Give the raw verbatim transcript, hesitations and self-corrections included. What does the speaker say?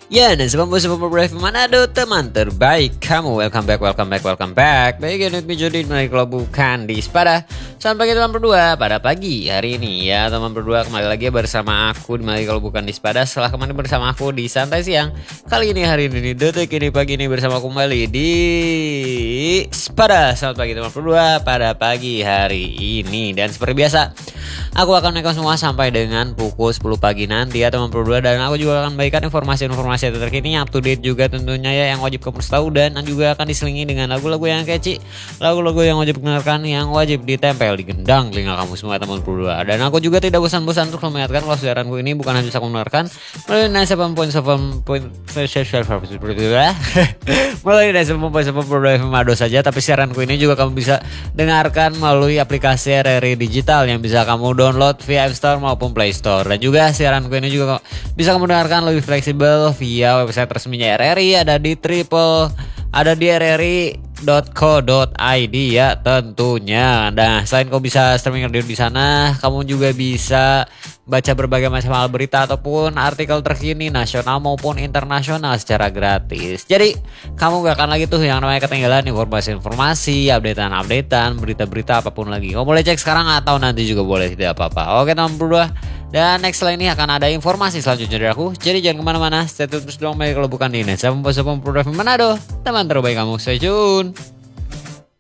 Ya, dan sebab-sebab Brave Manado, teman terbaik kamu. Welcome back, welcome back, welcome back. Baik, ini Jodin menarik kalau bukan di Spada. Selamat pagi teman berdua pada pagi hari ini ya teman berdua, kembali lagi bersama aku di Menarik kalau bukan di Spada. Setelah kemarin bersama aku di Santai Siang, kali ini hari ini detik ini pagi ini bersama aku kembali di Spada. Selamat pagi teman berdua pada pagi hari ini. Dan seperti biasa, aku akan menekan semua sampai dengan pukul sepuluh pagi nanti ya teman berdua. Dan aku juga akan bagikan informasi-informasi terkini up to date juga tentunya ya, yang wajib kamu harus tahu. Dan juga akan diselingi dengan lagu-lagu yang catchy, lagu-lagu yang wajib dengarkan, yang wajib ditempel di gendang telinga kamu semua teman berdua. Dan aku juga tidak bosan-bosan untuk mengingatkan kalau siaranku ini bukan hanya bisa kamu dengarkan melalui sembilan puluh tujuh poin tujuh melalui sembilan puluh tujuh poin tujuh saja, tapi siaranku ini juga kamu bisa dengarkan melalui aplikasi R R I Digital yang bisa kamu download via App Store maupun Play Store. Dan juga siaranku ini juga bisa kamu dengarkan lebih fleksibel via website resminya R R I, ada di triple ada di r r i dot co dot i d ya tentunya. Nah, selain kau bisa streaming radio di sana, kamu juga bisa baca berbagai macam hal berita ataupun artikel terkini nasional maupun internasional secara gratis. Jadi kamu gak akan lagi tuh yang namanya ketinggalan informasi-informasi, updatean-updatean, berita-berita apapun lagi. Kamu boleh cek sekarang atau nanti juga boleh, tidak apa-apa. Oke teman berdua. Dan next setelah ini akan ada informasi selanjutnya dari aku. Jadi jangan kemana-mana, stay tune terus dong kalau bukan di Net. Saya membawa Manado, teman terbaik kamu. Stay tune.